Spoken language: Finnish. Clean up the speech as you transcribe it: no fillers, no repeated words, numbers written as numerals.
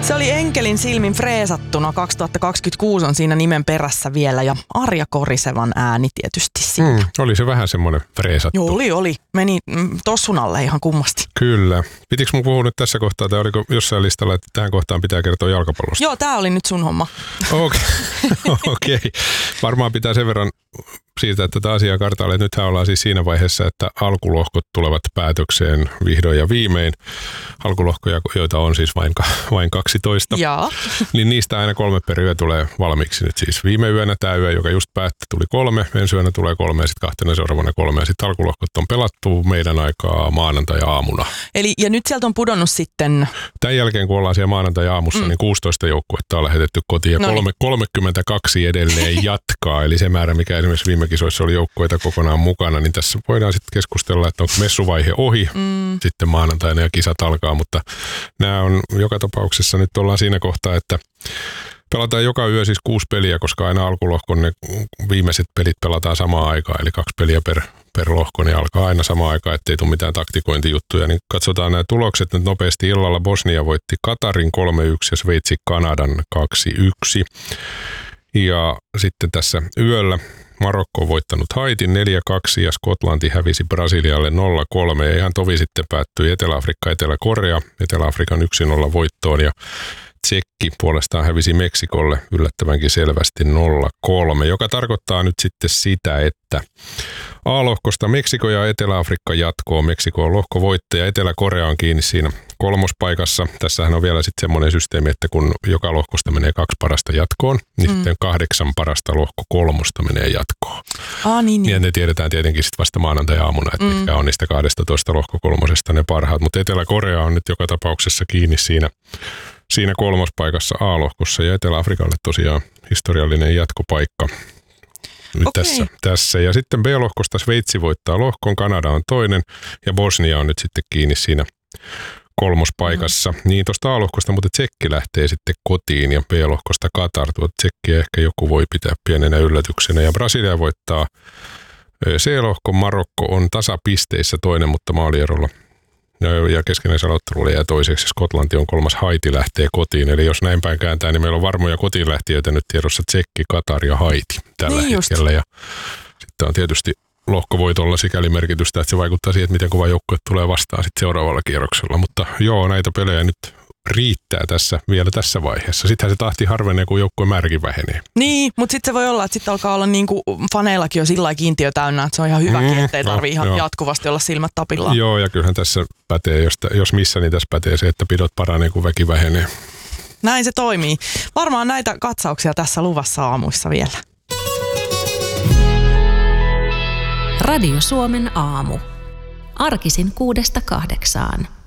Se oli Enkelin silmin freesattuna. 2026 on siinä nimen perässä vielä ja Arja Korisevan ääni tietysti siinä. Oli se vähän semmoinen freesattu. Joo, oli. Meni tossun alle ihan kummasti. Kyllä. Pitikö mun puhua nyt tässä kohtaa, tai oliko jossain listalla, että tähän kohtaan pitää kertoa jalkapallosta? Joo, tää oli nyt sun homma. Okei. Varmaan pitää sen verran siirtää tätä asiaa kartalle. Nythän ollaan siis siinä vaiheessa, että alkulohkot tulevat päätökseen vihdoin ja viimein. Alkulohkoja, joita on siis vain 12. Jaa. Niin niistä aina 3 per yö tulee valmiiksi nyt siis. Viime yönä tämä yö, joka just päätti, tuli 3. Ensi yönä tulee 3 ja sitten 2 seuraavana 3. Ja sitten alkulohkot on pelattu meidän aikaa maanantai-aamuna. Eli ja nyt sieltä on pudonnut sitten... Tämän jälkeen, kun ollaan siellä maanantai-aamussa, niin 16 joukkuetta on lähetetty kotiin ja 32 edelleen jatkaa. Eli se määrä, mikä esimerkiksi viime kisoissa oli joukkueita kokonaan mukana, niin tässä voidaan sitten keskustella, että onko messuvaihe ohi. Sitten maanantaina ja kisat alkaa, mutta nämä on joka tapauksessa nyt ollaan siinä kohtaa, että pelataan joka yö siis 6 peliä, koska aina alkulohkon ne viimeiset pelit pelataan samaan aikaan, eli 2 peliä per lohko, niin alkaa aina samaan aikaan, ettei tule mitään taktikointijuttuja. Niin katsotaan nämä tulokset nyt nopeasti illalla. Bosnia voitti Katarin 3-1 ja Sveitsi Kanadan 2-1. Ja sitten tässä yöllä Marokko on voittanut Haitin 4-2 ja Skotlanti hävisi Brasilialle 0-3 ja ihan tovi sitten päättyi Etelä-Afrikka, Etelä-Korea, Etelä-Afrikan 1-0 voittoon ja Tsekki puolestaan hävisi Meksikolle yllättävänkin selvästi 0-3, joka tarkoittaa nyt sitten sitä, että A-lohkosta Meksiko ja Etelä-Afrikka jatkoo. Meksiko on lohkovoittaja, Etelä-Korea on kiinni siinä 3. paikassa. Tässähän on vielä sitten semmoinen systeemi, että kun joka lohkosta menee 2 parasta jatkoon, niin sitten 8 parasta lohko 3 menee jatkoon. Niin. Ja ne tiedetään tietenkin sitten vasta maanantai-aamuna, että mitkä on niistä 12 lohko 3 ne parhaat. Mutta Etelä-Korea on nyt joka tapauksessa kiinni siinä 3. paikassa A-lohkossa ja Etelä-Afrikalle tosiaan historiallinen jatkopaikka nyt tässä. Ja sitten B-lohkosta Sveitsi voittaa lohkon, Kanada on toinen ja Bosnia on nyt sitten kiinni siinä 3. paikassa. Niin tuosta A-lohkosta, mutta Tsekki lähtee sitten kotiin ja B-lohkosta Katar. Tsekkiä ehkä joku voi pitää pienenä yllätyksenä ja Brasilia voittaa C-lohkon, Marokko on tasapisteissä toinen, mutta maalierolla. Ja keskinäisellä ottelulla jää toiseksi. Skotlanti on 3, Haiti lähtee kotiin. Eli jos näin päin kääntää, niin meillä on varmoja kotiinlähtiöitä nyt tiedossa Tsekki, Katar ja Haiti tällä hetkellä. Ja sitten on tietysti lohkovoitolla sikäli merkitystä, että se vaikuttaa siihen, että miten kova joukkue tulee vastaan sitten seuraavalla kierroksella. Mutta joo, näitä pelejä nyt riittää vielä tässä vaiheessa. Sittenhän se tahti harvenee, kun joukkueen määräkin vähenee. Niin, mutta sitten se voi olla, että sitten alkaa olla niin kuin faneillakin jo sillä lailla kiintiö täynnä, että se on ihan hyväkin, ettei tarvitse ihan jatkuvasti olla silmät tapillaan. Joo, ja kyllähän tässä pätee, jos missä, niin tässä pätee se, että pidot paranee, kun väki vähenee. Näin se toimii. Varmaan näitä katsauksia tässä luvassa aamuissa vielä. Radio Suomen aamu. Arkisin 6–8.